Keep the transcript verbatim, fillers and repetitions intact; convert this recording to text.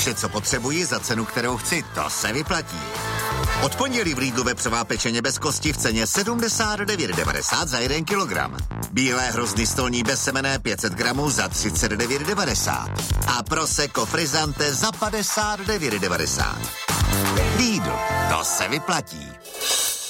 Vše, co potřebuji za cenu, kterou chci, to se vyplatí. Od pondělí v Lidlu vepřová pečeně bez kosti v ceně sedmdesát devět devadesát za jeden kilogram. Bílé hrozny stolní bezsemenné pět set gramů za třicet devět devadesát. A Prosecco Frizzante za padesát devět devadesát. Lidl, to se vyplatí.